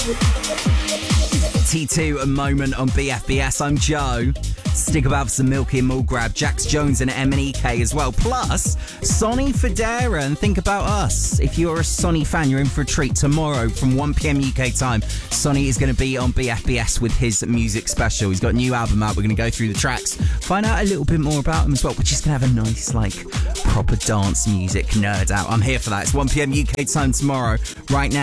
T2, A Moment on BFBS. I'm Joe. Stick about for some Milky and Mulgrab, Jax Jones and M&EK as well. Plus, Sonny Fodera and Think About Us. If you're a Sonny fan, you're in for a treat tomorrow from 1pm UK time. Sonny is going to be on BFBS with his music special. He's got a new album out. We're going to go through the tracks, find out a little bit more about him as well. We're just going to have a nice, proper dance music nerd out. I'm here for that. It's 1pm UK time tomorrow. Right now,